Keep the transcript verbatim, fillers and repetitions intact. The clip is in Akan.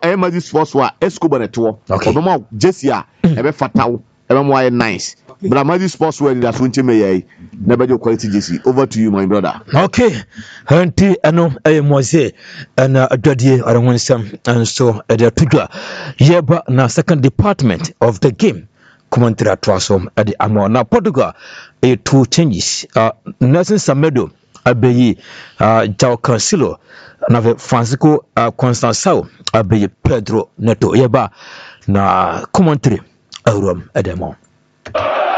I am this first one Escobar to Obama Jessia ebe fatao ebe mo nice but am this sports where that won't me never do quality Jesse. Over to you my brother. Okay, Auntie ano eh moise and adwadie arawonsam and so e de tudwa yeba na second department of the game commentary atwasom at the amo na Portugal a two changes uh Nelson Semedo abeyi uh João Cancelo na Francisco uh, Constançao abeyi Pedro Neto yeba na commentary awrom edemo.